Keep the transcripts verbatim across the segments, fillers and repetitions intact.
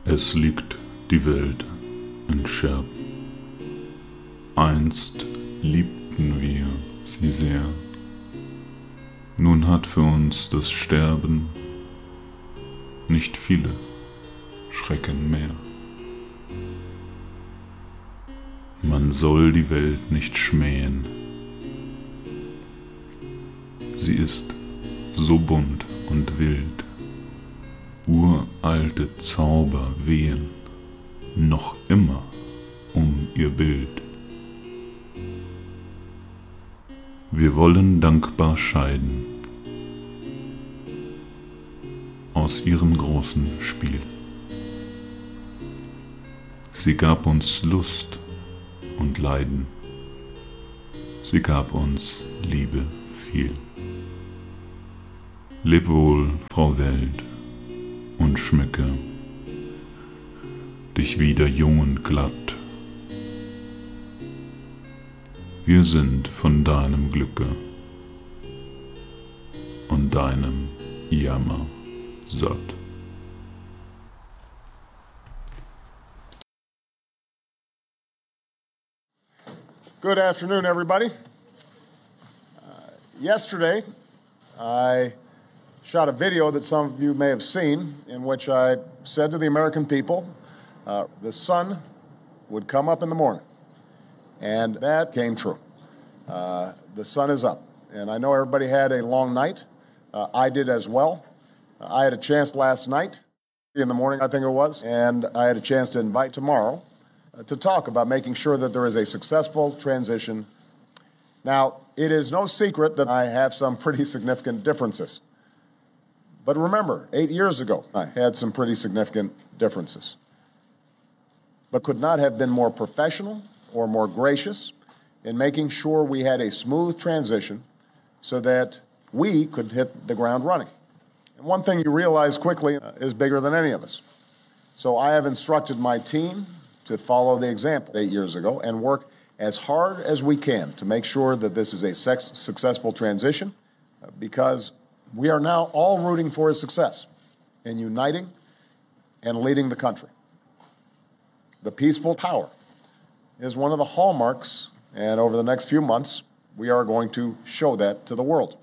Es liegt die Welt in Scherben. Einst liebten wir sie sehr. Nun hat für uns das Sterben nicht viele Schrecken mehr. Man soll die Welt nicht schmähen. Sie ist so bunt und wild. Uralte Zauber wehen noch immer um ihr Bild. Wir wollen dankbar scheiden aus ihrem großen Spiel. Sie gab uns Lust und Leiden, sie gab uns Liebe viel. Leb wohl, Frau Welt, und schmücke dich wieder jung und glatt. Wir sind von deinem Glücke und deinem Jammer satt. Good afternoon, everybody. Uh, yesterday, I shot a video that some of you may have seen in which I said to the American people, uh, the sun would come up in the morning. And that came true. Uh, the sun is up. And I know everybody had a long night. Uh, I did as well. Uh, I had a chance last night, in the morning I think it was, and I had a chance to invite tomorrow uh, to talk about making sure that there is a successful transition. Now, it is no secret that I have some pretty significant differences. But remember, eight years ago, I had some pretty significant differences, but could not have been more professional or more gracious in making sure we had a smooth transition so that we could hit the ground running. And one thing you realize quickly uh, is bigger than any of us. So I have instructed my team to follow the example eight years ago and work as hard as we can to make sure that this is a sex- successful transition uh, because we are now all rooting for his success in uniting and leading the country. The peaceful power is one of the hallmarks, and over the next few months, we are going to show that to the world.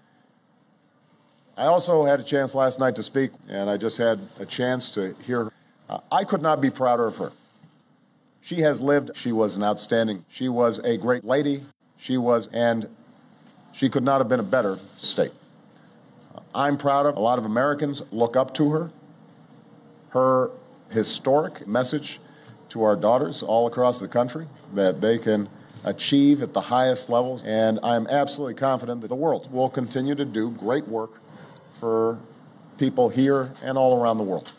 I also had a chance last night to speak, and I just had a chance to hear. Uh, I could not be prouder of her. She has lived. She was an outstanding. She was a great lady. She was, and she could not have been a better state. I'm proud of, a lot of Americans look up to her. Her historic message to our daughters all across the country that they can achieve at the highest levels. And I'm absolutely confident that the world will continue to do great work for people here and all around the world.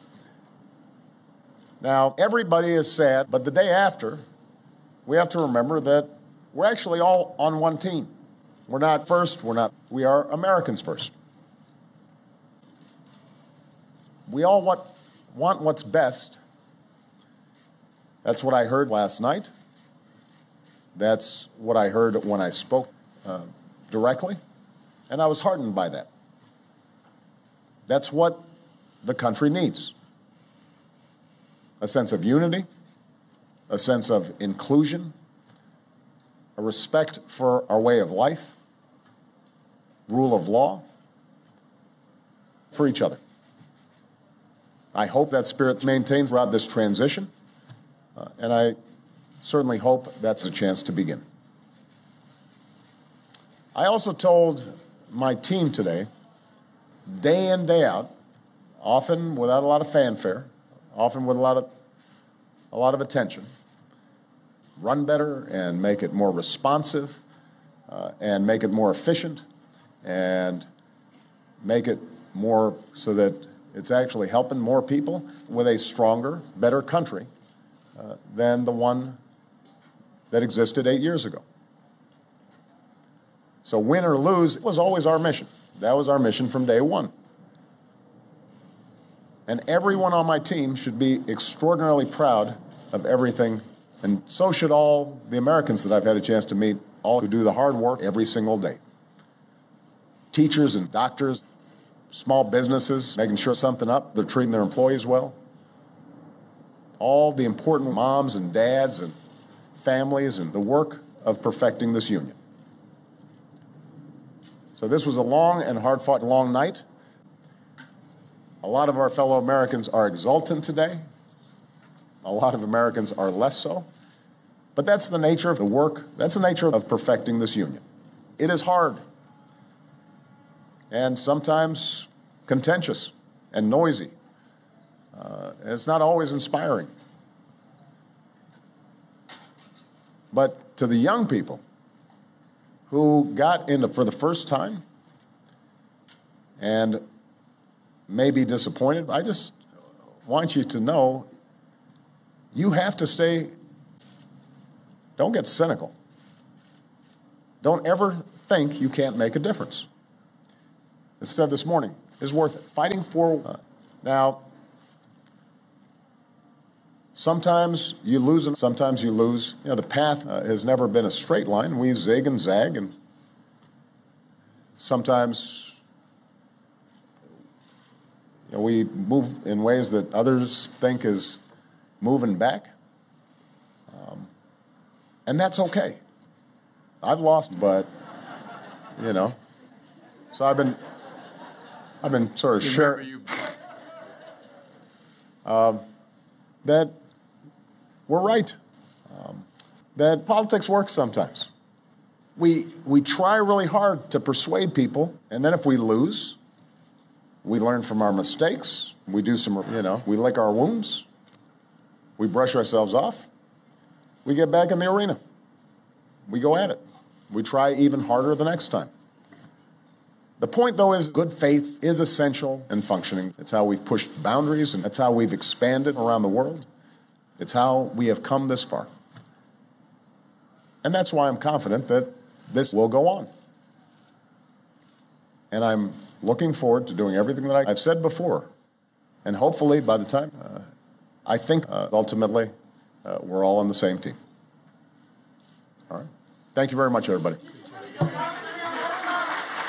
Now, everybody is sad, but the day after, we have to remember that we're actually all on one team. We're not first, we're not, we are Americans first. We all want, want what's best. That's what I heard last night. That's what I heard when I spoke uh, directly, and I was heartened by that. That's what the country needs. A sense of unity, a sense of inclusion, a respect for our way of life, rule of law, for each other. I hope that spirit maintains throughout this transition, uh, and I certainly hope that's a chance to begin. I also told my team today, day in, day out, often without a lot of fanfare, often with a lot of, a lot of attention, run better and make it more responsive uh, and make it more efficient and make it more so that it's actually helping more people with a stronger, better country uh, than the one that existed eight years ago. So win or lose was always our mission. That was our mission from day one. And everyone on my team should be extraordinarily proud of everything, and so should all the Americans that I've had a chance to meet, all who do the hard work every single day. Teachers and doctors, small businesses, making sure something up, they're treating their employees well. all the important moms and dads and families and the work of perfecting this union. So this was a long and hard-fought long night. A lot of our fellow Americans are exultant today. A lot of Americans are less so. But that's the nature of the work. That's the nature of perfecting this union. It is hard and sometimes contentious and noisy. Uh, it's not always inspiring. But to the young people who got into for the first time and may be disappointed, I just want you to know you have to stay, don't get cynical. Don't ever think you can't make a difference. As I said this morning, it's worth it. Fighting for, uh, now, sometimes you lose and sometimes you lose. You know, the path uh, has never been a straight line. We zig and zag, and sometimes you know, we move in ways that others think is moving back. Um, and that's okay. I've lost, but, you know. So I've been, I've been sort of sharing um, that we're right, um, that politics works sometimes. We, we try really hard to persuade people, and then if we lose, we learn from our mistakes, we do some, you know, we lick our wounds, we brush ourselves off, we get back in the arena. We go at it. We try even harder the next time. The point, though, is good faith is essential in functioning. It's how we've pushed boundaries, and that's how we've expanded around the world. It's how we have come this far. And that's why I'm confident that this will go on. And I'm looking forward to doing everything that I, I've said before. And hopefully, by the time, uh, I think uh, ultimately, uh, we're all on the same team. All right. Thank you very much, everybody.